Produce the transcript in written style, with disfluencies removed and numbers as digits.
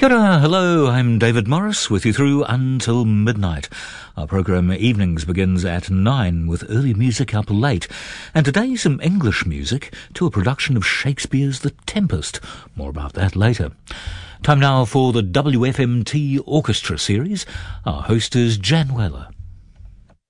Kia ora, hello, I'm David Morris with you through until midnight. Our programme Evenings begins at 9 with early music up late. And today some English music to a production of Shakespeare's The Tempest. More about that later. Time now for the WFMT Orchestra Series. Our host is Jan Weller.